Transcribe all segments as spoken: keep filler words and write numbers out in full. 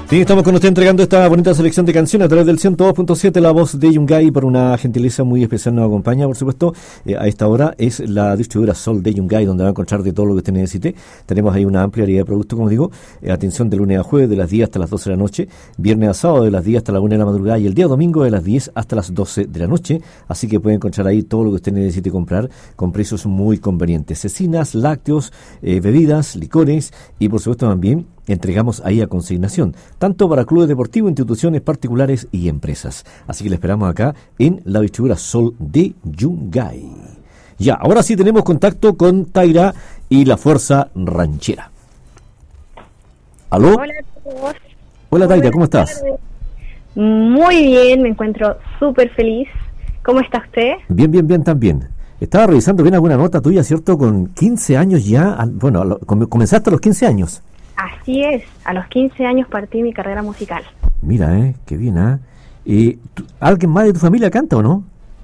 Sí, estamos con usted entregando esta bonita selección de canciones a través del ciento dos punto siete, la voz de Yungay. Por una gentileza muy especial nos acompaña, por supuesto, eh, a esta hora es la distribuidora Sol de Yungay, donde va a encontrar de todo lo que usted necesite. Tenemos ahí una amplia variedad de productos, como digo, eh, atención de lunes a jueves de las diez hasta las doce de la noche, viernes a sábado de las diez hasta la una de la madrugada y el día domingo de las diez hasta las doce de la noche. Así que puede encontrar ahí todo lo que usted necesite comprar con precios muy convenientes. Cecinas, lácteos, eh, bebidas, licores y por supuesto también entregamos ahí a consignación, tanto para clubes deportivos, instituciones particulares y empresas. Así que le esperamos acá en la distribuidora Sol de Yungay. Ya, ahora sí tenemos contacto con Taira y la Fuerza Ranchera. ¿Aló? Hola a todos. Hola Taira, ¿cómo estás? Muy bien, me encuentro súper feliz. ¿Cómo está usted? Bien, bien, bien también. Estaba revisando bien alguna nota tuya, ¿cierto? Con quince años ya, bueno, lo, comenzaste a los quince años. Así es, a los quince años partí mi carrera musical. Mira, eh, qué bien, ¿ah? ¿eh? ¿Alguien más de tu familia canta o no?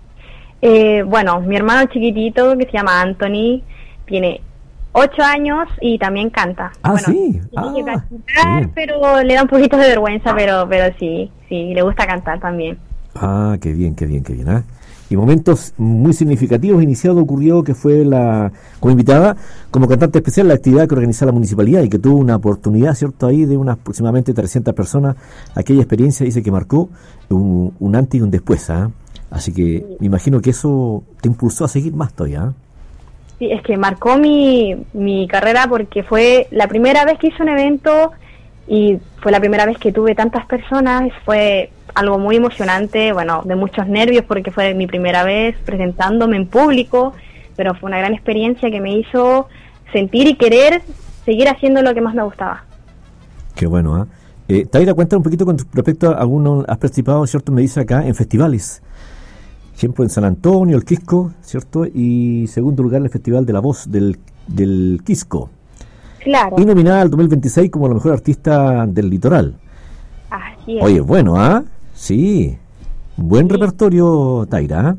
Eh, bueno, mi hermano chiquitito, que se llama Anthony, tiene ocho años y también canta. Ah, bueno, sí. Tiene Ah, que practicar, pero le da un poquito de vergüenza, pero pero sí, sí, le gusta cantar también. Ah, qué bien, qué bien, qué bien, ¿ah? Y momentos muy significativos iniciado ocurrió que fue la como invitada como cantante especial la actividad que organizaba la municipalidad y que tuvo una oportunidad, ¿cierto? Ahí de unas aproximadamente trescientas personas. Aquella experiencia dice que marcó un, un antes y un después, ¿ah? Así que sí, me imagino que eso te impulsó a seguir más todavía, ¿ah? Sí, es que marcó mi, mi carrera porque fue la primera vez que hice un evento y fue la primera vez que tuve tantas personas. Fue algo muy emocionante, bueno, de muchos nervios porque fue mi primera vez presentándome en público, pero fue una gran experiencia que me hizo sentir y querer seguir haciendo lo que más me gustaba. Qué bueno, ¿ah? ¿eh? eh, Taira, cuéntame un poquito con respecto a algunos, has participado, ¿cierto? Me dice acá, en festivales. Ejemplo, en San Antonio, el Quisco, ¿cierto? Y segundo lugar, el Festival de la Voz del, del Quisco. Claro. Y nominada al dos mil veintiséis como la mejor artista del litoral. Así es. Oye, bueno, ¿ah? ¿eh? Sí, buen sí. repertorio, Taira.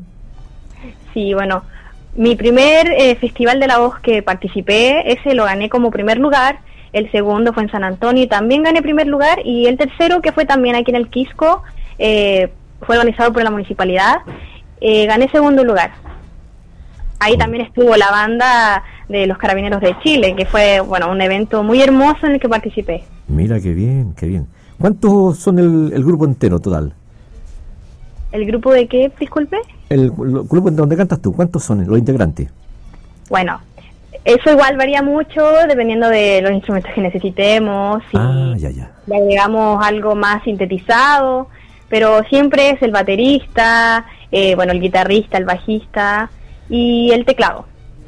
Sí, bueno, mi primer eh, Festival de la Voz que participé, ese lo gané como primer lugar, el segundo fue en San Antonio y también gané primer lugar, y el tercero, que fue también aquí en el Quisco, eh, fue organizado por la municipalidad, eh, gané segundo lugar. Ahí también estuvo la banda de los Carabineros de Chile, que fue, bueno, un evento muy hermoso en el que participé. Mira, qué bien, qué bien. ¿Cuántos son el, el grupo entero total? ¿El grupo de qué, disculpe? El, el grupo donde cantas tú, ¿cuántos son los integrantes? Bueno, eso igual varía mucho dependiendo de los instrumentos que necesitemos. Si ah, ya, ya. Le agregamos algo más sintetizado, pero siempre es el baterista, eh, bueno, el guitarrista, el bajista y el teclado.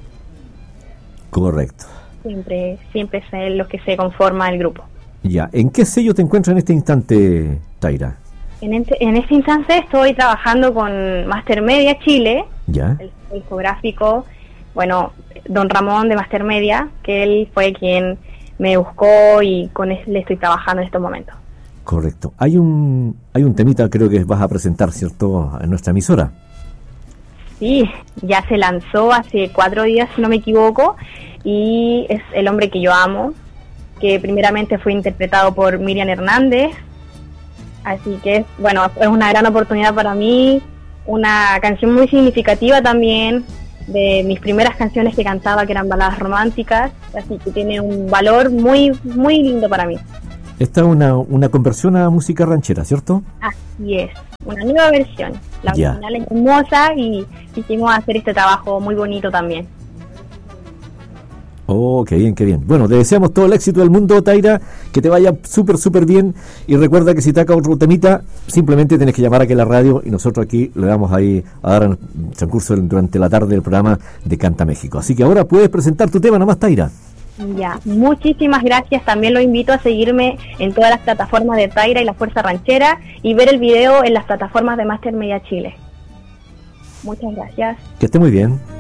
Correcto. Siempre, siempre es los que se conforma el grupo. Ya, ¿en qué sello te encuentras en este instante, Taira? En este, en este instante estoy trabajando con Master Media Chile, ya. el discográfico, bueno, don Ramón de Master Media, que él fue quien me buscó y con él le estoy trabajando en estos momentos. Correcto. Hay un hay un temita, creo que vas a presentar, ¿cierto?, en nuestra emisora. Sí, ya se lanzó hace cuatro días, si no me equivoco, y es El hombre que yo amo, que primeramente fue interpretado por Miriam Hernández, así que, bueno, es una gran oportunidad para mí, una canción muy significativa también, de mis primeras canciones que cantaba, que eran baladas románticas, así que tiene un valor muy, muy lindo para mí. Esta es una, una conversión a música ranchera, ¿cierto? Así es, una nueva versión, la ya. original es hermosa y quisimos hacer este trabajo muy bonito también. Oh, qué bien, qué bien. Bueno, te deseamos todo el éxito del mundo, Taira, que te vaya súper, súper bien. Y recuerda que si te acaba otro temita, simplemente tienes que llamar aquí a la radio y nosotros aquí le vamos ahí a dar en el transcurso durante la tarde del programa de Canta México. Así que ahora puedes presentar tu tema nomás, Taira. Ya, muchísimas gracias. También lo invito a seguirme en todas las plataformas de Taira y la Fuerza Ranchera y ver el video en las plataformas de Master Media Chile. Muchas gracias. Que esté muy bien.